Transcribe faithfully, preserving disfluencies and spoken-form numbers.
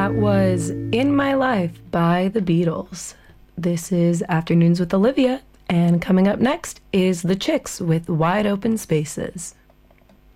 That was In My Life by the Beatles. This is Afternoons with Olivia, and coming up next is The Chicks with Wide Open Spaces.